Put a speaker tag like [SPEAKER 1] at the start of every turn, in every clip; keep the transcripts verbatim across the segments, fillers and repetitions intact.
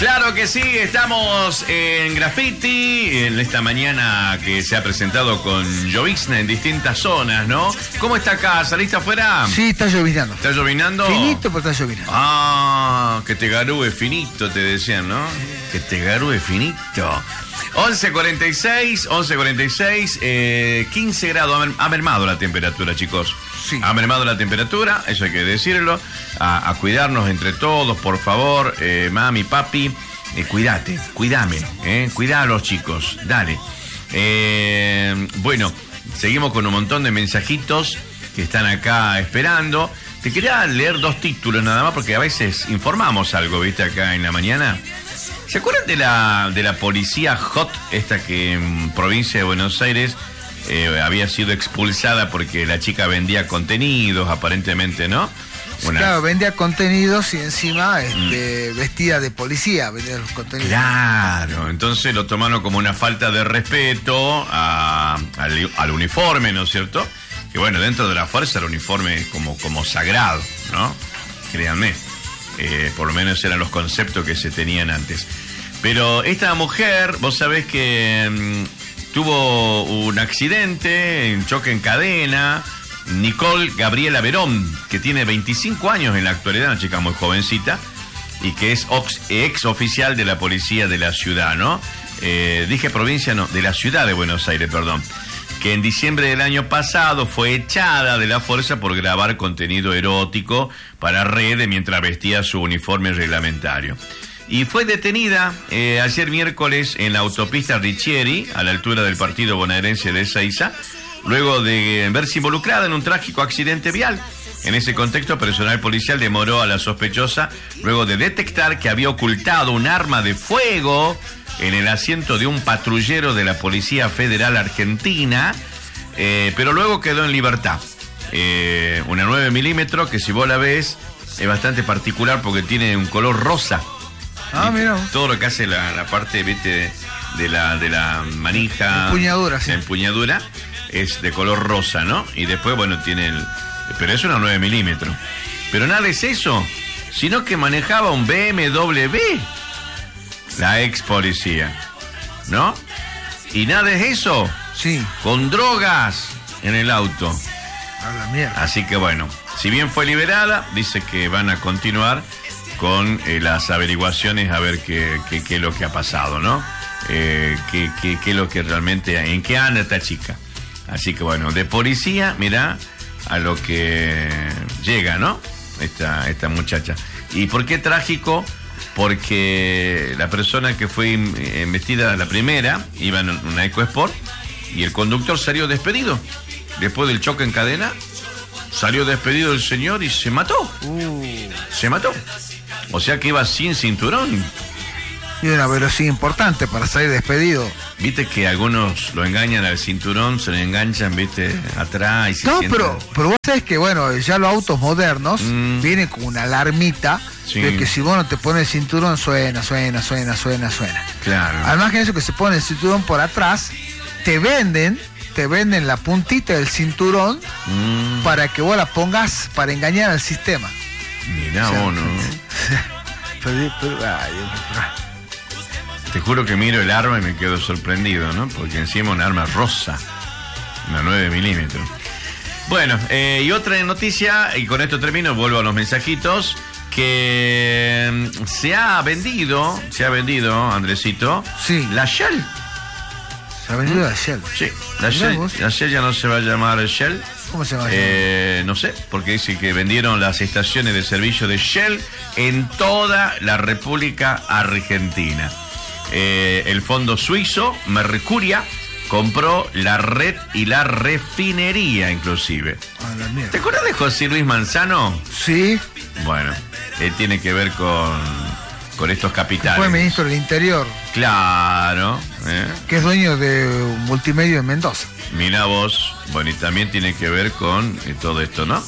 [SPEAKER 1] Claro que sí, estamos en Graffiti, en esta mañana que se ha presentado con llovizna en distintas zonas, ¿no? ¿Cómo está acá? ¿Saliste afuera?
[SPEAKER 2] Sí, está llovinando.
[SPEAKER 1] ¿Está llovinando?
[SPEAKER 2] Finito, pero está llovinando.
[SPEAKER 1] Ah, que te garúe finito, te decían, ¿no? Que te garúe finito. once cuarenta y seis, once cuarenta y seis, eh, quince grados, ha mermado la temperatura, chicos.
[SPEAKER 2] Sí.
[SPEAKER 1] Ha mermado la temperatura, eso hay que decirlo. A, a cuidarnos entre todos, por favor, eh, mami, papi, eh, cuídate, cuídame, eh, cuida a los chicos, dale. Eh, bueno, seguimos con un montón de mensajitos que están acá esperando. Te quería leer dos títulos nada más, porque a veces informamos algo, ¿viste? Acá en la mañana. ¿Se acuerdan de la, de la policía hot, esta que en provincia de Buenos Aires eh, había sido expulsada porque la chica vendía contenidos, aparentemente, ¿no? Una...
[SPEAKER 2] Claro, vendía contenidos y encima este, mm. vestida de policía, vendía los contenidos.
[SPEAKER 1] Claro, entonces lo tomaron como una falta de respeto a, al, al uniforme, ¿no es cierto? Que bueno, dentro de la fuerza el uniforme es como, como sagrado, ¿no? Créanme, eh, por lo menos eran los conceptos que se tenían antes. Pero esta mujer, vos sabés que mmm, tuvo un accidente, un choque en cadena. Nicole Gabriela Verón, que tiene veinticinco años en la actualidad, una chica muy jovencita, y que es ox, ex oficial de la policía de la ciudad, ¿no? Eh, dije provincia, no, de la ciudad de Buenos Aires, perdón. Que en diciembre del año pasado fue echada de la fuerza por grabar contenido erótico para redes mientras vestía su uniforme reglamentario. Y fue detenida eh, ayer miércoles en la autopista Richieri, a la altura del partido bonaerense de Ezeiza, luego de verse involucrada en un trágico accidente vial. En ese contexto, personal policial demoró a la sospechosa luego de detectar que había ocultado un arma de fuego en el asiento de un patrullero de la Policía Federal Argentina, eh, pero luego quedó en libertad. Eh, una nueve milímetros que, si vos la ves, es bastante particular porque tiene un color rosa.
[SPEAKER 2] Ah, mira.
[SPEAKER 1] Todo lo que hace la, la parte, viste, de la, de la manija.
[SPEAKER 2] Empuñadura, sí.
[SPEAKER 1] La empuñadura es de color rosa, ¿no? Y después, bueno, tiene el... Pero es una nueve milímetros. Pero nada es eso, sino que manejaba un B M W, la ex policía, ¿no? Y nada es eso.
[SPEAKER 2] Sí.
[SPEAKER 1] Con drogas en el auto.
[SPEAKER 2] A la mierda.
[SPEAKER 1] Así que bueno, si bien fue liberada, dice que van a continuar con eh, las averiguaciones a ver qué, qué, qué es lo que ha pasado, ¿no? Eh, qué, qué, qué es lo que realmente... ¿En qué anda esta chica? Así que bueno, de policía, mirá a lo que llega, ¿no? Esta, esta muchacha. ¿Y por qué trágico? Porque la persona que fue investida, la primera, iba en una EcoSport y el conductor salió despedido. Después del choque en cadena, salió despedido el señor y se mató.
[SPEAKER 2] Uh.
[SPEAKER 1] Se mató. O sea que iba sin cinturón.
[SPEAKER 2] Y una velocidad importante para salir despedido.
[SPEAKER 1] Viste que algunos lo engañan al cinturón, se lo enganchan, viste, atrás y se
[SPEAKER 2] No,
[SPEAKER 1] sienten...
[SPEAKER 2] pero, pero vos sabés que, bueno, ya los autos modernos mm. vienen con una alarmita, sí, de que si vos no te pones el cinturón suena, suena, suena, suena, suena.
[SPEAKER 1] Claro.
[SPEAKER 2] Además que eso, que se pone el cinturón por atrás, te venden, te venden la puntita del cinturón mm. para que vos la pongas para engañar al sistema.
[SPEAKER 1] Mirá, o sea, vos, ¿no?
[SPEAKER 2] pero, pero, ay, ay.
[SPEAKER 1] Te juro que miro el arma y me quedo sorprendido, ¿no? Porque encima un arma rosa, una nueve milímetros. Bueno, eh, y otra noticia, y con esto termino, vuelvo a los mensajitos, que se ha vendido, se ha vendido, Andresito,
[SPEAKER 2] sí,
[SPEAKER 1] la Shell.
[SPEAKER 2] Se ha vendido ¿Mm? la Shell.
[SPEAKER 1] Sí, la Shell, la Shell ya no se va a llamar Shell.
[SPEAKER 2] ¿Cómo se llama?
[SPEAKER 1] Eh, no sé, porque dice que vendieron las estaciones de servicio de Shell en toda la República Argentina. Eh, el fondo suizo Mercuria compró la red y la refinería, inclusive.
[SPEAKER 2] Ah, la mierda.
[SPEAKER 1] ¿Te acuerdas de José Luis Manzano?
[SPEAKER 2] Sí.
[SPEAKER 1] Bueno, él tiene que ver con, con estos capitales.
[SPEAKER 2] Fue ministro del Interior.
[SPEAKER 1] Claro. ¿eh?
[SPEAKER 2] Que es dueño de Multimedio en Mendoza.
[SPEAKER 1] Mirá vos, bueno, y también tiene que ver con eh, todo esto, ¿no?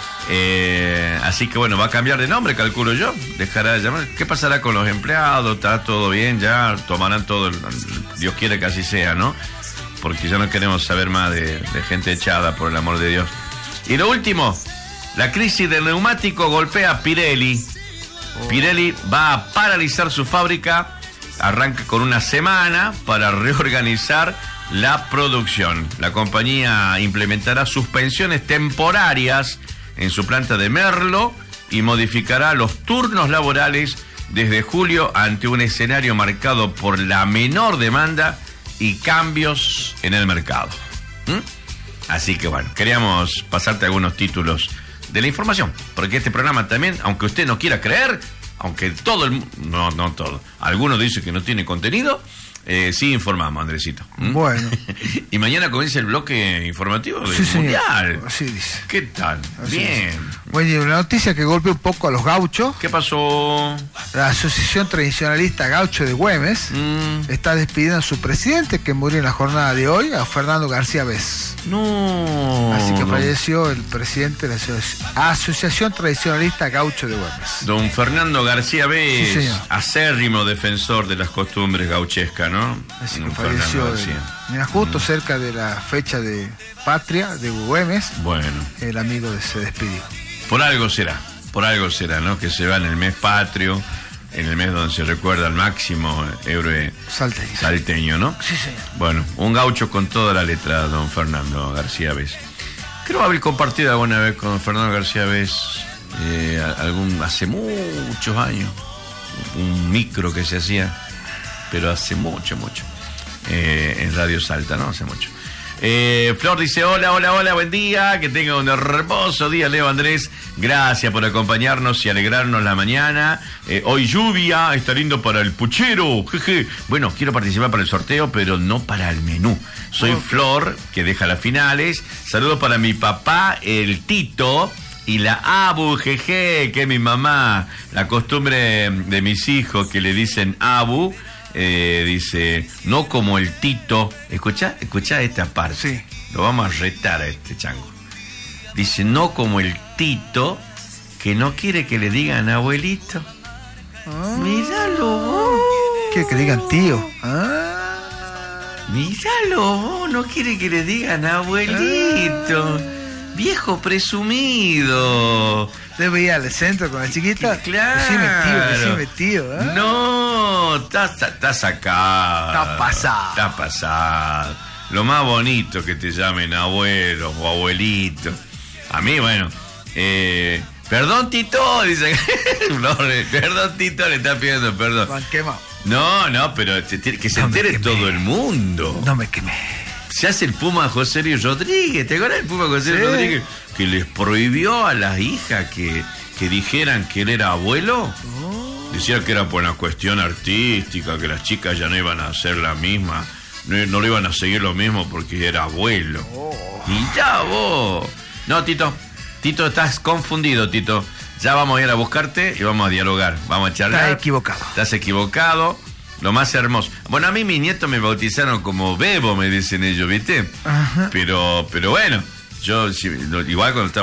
[SPEAKER 1] Eh, así que bueno, va a cambiar de nombre, calculo yo. Dejará de llamar. ¿Qué pasará con los empleados? ¿Está todo bien? Ya tomarán todo. El, Dios quiere que así sea, ¿no? Porque ya no queremos saber más de, de gente echada, por el amor de Dios. Y lo último, la crisis del neumático golpea a Pirelli.
[SPEAKER 2] Oh.
[SPEAKER 1] Pirelli va a paralizar su fábrica, arranca con una semana para reorganizar la producción. La compañía implementará suspensiones temporarias en su planta de Merlo y modificará los turnos laborales desde julio ante un escenario marcado por la menor demanda y cambios en el mercado. ¿Mm? Así que bueno, queríamos pasarte algunos títulos de la información, porque este programa también, aunque usted no quiera creer, aunque todo el no, no todo, algunos dicen que no tiene contenido, eh, sí informamos, Andresito. ¿Mm?
[SPEAKER 2] Bueno.
[SPEAKER 1] Y mañana comienza el bloque informativo del
[SPEAKER 2] Sí,
[SPEAKER 1] Mundial.
[SPEAKER 2] señor. Así dice.
[SPEAKER 1] ¿Qué tal?
[SPEAKER 2] Así
[SPEAKER 1] Bien.
[SPEAKER 2] dice. Bueno, y una noticia que golpeó un poco a los gauchos.
[SPEAKER 1] ¿Qué pasó?
[SPEAKER 2] La Asociación Tradicionalista Gaucho de Güemes
[SPEAKER 1] Mm.
[SPEAKER 2] está despidiendo a su presidente, que murió en la jornada de hoy, a Fernando García Vez.
[SPEAKER 1] No.
[SPEAKER 2] Así que
[SPEAKER 1] no.
[SPEAKER 2] falleció el presidente de la Aso- Asociación Tradicionalista Gaucho de Güemes.
[SPEAKER 1] Don Fernando García Vez,
[SPEAKER 2] Sí, señor.
[SPEAKER 1] acérrimo defensor de las costumbres gauchescas, ¿no?
[SPEAKER 2] Así que
[SPEAKER 1] Don
[SPEAKER 2] falleció
[SPEAKER 1] Fernando
[SPEAKER 2] el-
[SPEAKER 1] García.
[SPEAKER 2] mira, justo cerca de la fecha de patria de Güemes,
[SPEAKER 1] Bueno,
[SPEAKER 2] el amigo de- se despidió.
[SPEAKER 1] por algo será, por algo será, ¿no? Que se va en el mes patrio, en el mes donde se recuerda al máximo héroe
[SPEAKER 2] Salteño.
[SPEAKER 1] salteño, ¿no?
[SPEAKER 2] Sí, señor.
[SPEAKER 1] Bueno, un gaucho con toda la letra, don Fernando García Vez. Creo haber compartido alguna vez con don Fernando García Vez, eh, algún, hace muchos años, un micro que se hacía, pero hace mucho, mucho, eh, en Radio Salta, ¿no? Hace mucho. Eh, Flor dice, hola, hola, hola, buen día, que tenga un hermoso día, Leo Andrés, gracias por acompañarnos y alegrarnos la mañana. Eh, hoy lluvia, está lindo para el puchero, jeje. Bueno, quiero participar para el sorteo, pero no para el menú. Soy
[SPEAKER 2] Ok.
[SPEAKER 1] Flor, que deja las finales. Saludos para mi papá, el Tito, y la Abu, jeje, que es mi mamá. La costumbre de mis hijos que le dicen Abu. Eh, dice, no como el Tito. Escucha, escucha esta parte.
[SPEAKER 2] Sí.
[SPEAKER 1] Lo vamos a retar a este chango. Dice, no como el Tito, que no quiere que le digan abuelito.
[SPEAKER 2] Ah.
[SPEAKER 1] Míralo vos.
[SPEAKER 2] ¿Quiere que digan tío? Ah.
[SPEAKER 1] Míralo vos, no quiere que le digan abuelito. Viejo presumido.
[SPEAKER 2] ¿Usted veía al centro con la chiquita?
[SPEAKER 1] Claro.
[SPEAKER 2] Decime tío, decime tío. ¿eh?
[SPEAKER 1] No, está está sacado.
[SPEAKER 2] Está pasado.
[SPEAKER 1] Está pasado. Lo más bonito que te llamen abuelo o abuelito. A mí, bueno, eh, perdón Tito, dice. No, perdón Tito, le está pidiendo perdón.
[SPEAKER 2] Van quemado.
[SPEAKER 1] No, no, pero se tiene- que se
[SPEAKER 2] No me
[SPEAKER 1] entere
[SPEAKER 2] quemé.
[SPEAKER 1] todo el mundo.
[SPEAKER 2] No me quemé.
[SPEAKER 1] Se hace el Puma José Luis Rodríguez, ¿te acuerdas del Puma José Luis
[SPEAKER 2] Sí.
[SPEAKER 1] Rodríguez? Que les prohibió a las hijas que, que dijeran que él era abuelo. Decía que era por una cuestión artística, que las chicas ya no iban a hacer la misma, no, no le iban a seguir lo mismo porque era abuelo. Y ya vos. No, Tito, Tito, estás confundido, Tito. Ya vamos a ir a buscarte y vamos a dialogar, vamos a charlar.
[SPEAKER 2] Estás equivocado.
[SPEAKER 1] Estás equivocado. Lo más hermoso. Bueno, a mí mis nietos me bautizaron como Bebo, me dicen ellos, ¿viste?
[SPEAKER 2] Ajá.
[SPEAKER 1] Pero, pero bueno, yo si- lo- igual cuando estamos